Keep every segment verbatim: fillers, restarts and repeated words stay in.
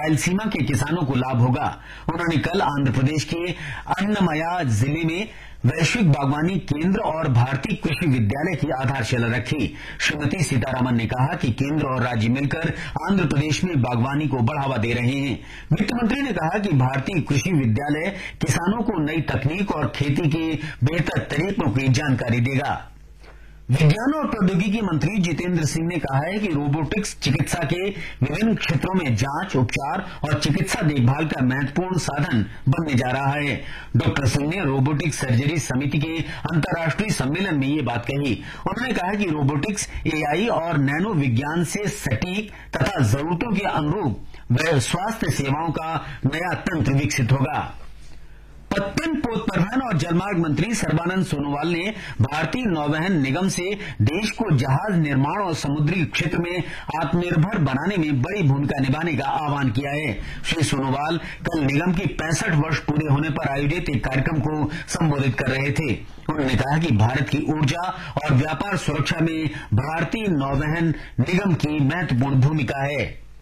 रायलसीमा के किसानों को लाभ होगा। उन्होंने कल आंध्र प्रदेश के अन्नमया जिले में वैश्विक बागवानी केंद्र और भारतीय कृषि विद्यालय की आधारशिला रखी। श्रीमती सीतारामन ने कहा कि केंद्र और राज्य मिलकर आंध्र प्रदेश में बागवानी को बढ़ावा दे रहे हैं। वित्त मंत्री ने कहा कि भारतीय कृषि विद्यालय किसानों को नई तकनीक और खेती के बेहतर तरीकों की जानकारी देगा। विज्ञान और प्रौद्योगिकी मंत्री जितेंद्र सिंह ने कहा है कि रोबोटिक्स चिकित्सा के विभिन्न क्षेत्रों में जांच, उपचार और चिकित्सा देखभाल का महत्वपूर्ण साधन बनने जा रहा है। डॉक्टर सिंह ने रोबोटिक सर्जरी समिति के अंतर्राष्ट्रीय सम्मेलन में ये बात कही। उन्होंने कहा कि रोबोटिक्स, एआई और नैनो विज्ञान से सटीक तथा जरूरतों के अनुरूप स्वास्थ्य सेवाओं का नया तंत्र विकसित होगा। पत्तन, पोत परिवहन और जलमार्ग मंत्री सर्बानंद सोनोवाल ने भारतीय नौवहन निगम से देश को जहाज निर्माण और समुद्री क्षेत्र में आत्मनिर्भर बनाने में बड़ी भूमिका निभाने का आह्वान किया है। श्री सोनोवाल कल निगम की पैंसठ वर्ष पूरे होने पर आयोजित एक कार्यक्रम को संबोधित कर रहे थे। उन्होंने कहा कि भारत की ऊर्जा और व्यापार सुरक्षा में भारतीय नौवहन निगम की महत्वपूर्ण भूमिका है।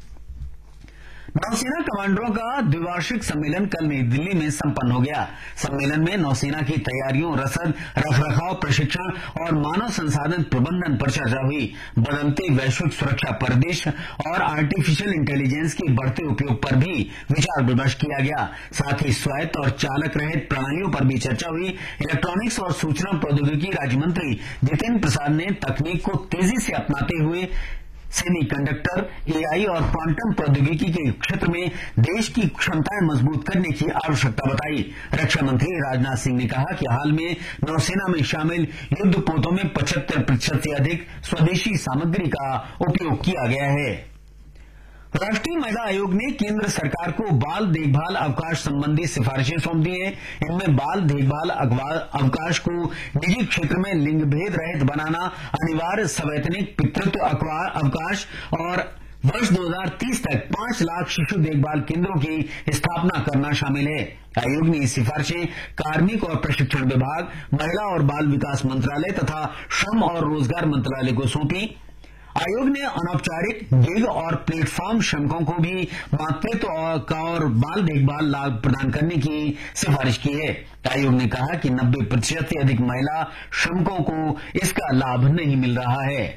नौसेना कमांडरों का द्विवार्षिक सम्मेलन कल नई दिल्ली में संपन्न हो गया। सम्मेलन में नौसेना की तैयारियों, रसद, रखरखाव, प्रशिक्षण और मानव संसाधन प्रबंधन पर चर्चा हुई। बदलते वैश्विक सुरक्षा परिदृश्य और आर्टिफिशियल इंटेलिजेंस के बढ़ते उपयोग पर भी विचार विमर्श किया गया। साथ ही स्वायत्त और चालक रहित प्रणालियों पर भी चर्चा हुई। इलेक्ट्रॉनिक्स और सूचना प्रौद्योगिकी राज्य मंत्री जितेंद्र प्रसाद ने तकनीक को तेजी से अपनाते हुए सेमीकंडक्टर, एआई और क्वांटम प्रौद्योगिकी के क्षेत्र में देश की क्षमताएं मजबूत करने की आवश्यकता बताई। रक्षा मंत्री राजनाथ सिंह ने कहा कि हाल में नौसेना में शामिल युद्धपोतों में पचहत्तर प्रतिशत से अधिक स्वदेशी सामग्री का उपयोग किया गया है। राष्ट्रीय महिला आयोग ने केंद्र सरकार को बाल देखभाल अवकाश संबंधी सिफारिशें सौंप दी है। इनमें बाल देखभाल अवकाश को निजी क्षेत्र में लिंग भेद रहित बनाना, अनिवार्य सवैतनिक पितृत्व अवकाश और वर्ष दो हज़ार तीस तक पांच लाख शिशु देखभाल केंद्रों की स्थापना करना शामिल है। आयोग ने ये सिफारिशें कार्मिक और प्रशिक्षण विभाग, महिला और बाल विकास मंत्रालय तथा श्रम और रोजगार मंत्रालय को सौंपी। आयोग ने अनौपचारिक गिग और प्लेटफॉर्म श्रमिकों को भी मातृत्व का और बाल देखभाल लाभ प्रदान करने की सिफारिश की है। आयोग ने कहा कि नब्बे प्रतिशत से अधिक महिला श्रमिकों को इसका लाभ नहीं मिल रहा है।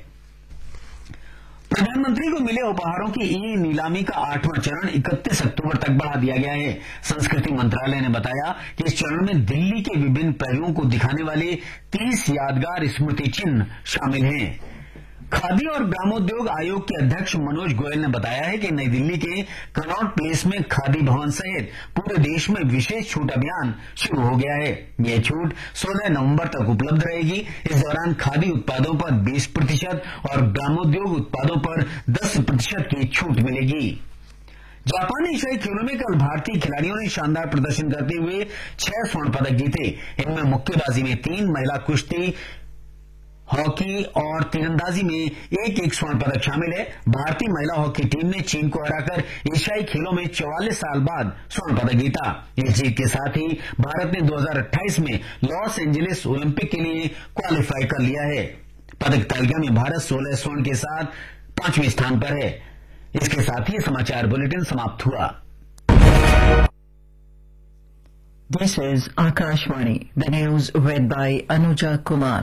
प्रधानमंत्री को मिले उपहारों की ई नीलामी का आठवां चरण इकतीस अक्टूबर तक बढ़ा दिया गया है। संस्कृति मंत्रालय ने बताया कि इस चरण में दिल्ली के विभिन्न पहलुओं को दिखाने वाले तीस यादगार स्मृति चिन्ह शामिल हैं। खादी और ग्रामोद्योग आयोग के अध्यक्ष मनोज गोयल ने बताया है कि नई दिल्ली के कनॉट प्लेस में खादी भवन सहित पूरे देश में विशेष छूट अभियान शुरू हो गया है। यह छूट सोलह नवंबर तक उपलब्ध रहेगी। इस दौरान खादी उत्पादों पर बीस प्रतिशत और ग्रामोद्योग उत्पादों पर दस प्रतिशत की छूट मिलेगी। जापानी एशियाई खेलों में कल भारतीय खिलाड़ियों ने शानदार प्रदर्शन करते हुए छह स्वर्ण पदक जीते। इनमें मुक्केबाजी में तीन, महिला कुश्ती, हॉकी और तीरंदाजी में एक एक स्वर्ण पदक शामिल है। भारतीय महिला हॉकी टीम ने चीन को हराकर एशियाई खेलों में चौवालीस साल बाद स्वर्ण पदक जीता। इस जीत के साथ ही भारत ने दो हज़ार अट्ठाईस में लॉस एंजलिस ओलंपिक के लिए क्वालिफाई कर लिया है। पदक तालिका में भारत सोलह स्वर्ण के साथ पांचवें स्थान पर है। इसके साथ ही समाचार बुलेटिन समाप्त हुआ। This is Akashvani, the news read by Anuja Kumar.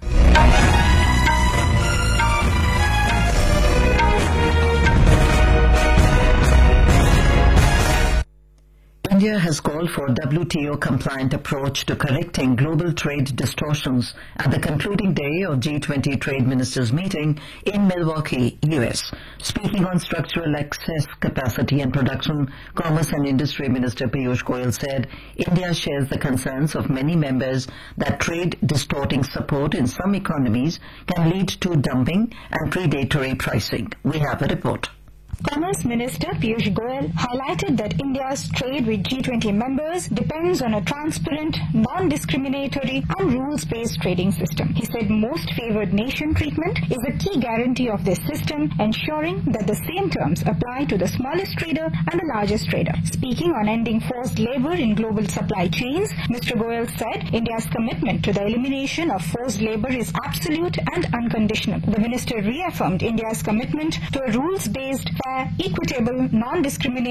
India has called for W T O-compliant approach to correcting global trade distortions at the concluding day of G twenty Trade Ministers meeting in Milwaukee, U S. Speaking on structural excess capacity and production, Commerce and Industry Minister Piyush Goyal said India shares the concerns of many members that trade distorting support in some economies can lead to dumping and predatory pricing. We have a report. Commerce Minister Piyush Goyal highlighted that India's trade with G twenty members depends on a transparent, non-discriminatory and rules-based trading system. He said most favored nation treatment is a key guarantee of this system, ensuring that the same terms apply to the smallest trader and the largest trader. Speaking on ending forced labor in global supply chains, Mister Goyal said India's commitment to the elimination of forced labor is absolute and unconditional. The minister reaffirmed India's commitment to a rules-based, fair, equitable, non-discriminatory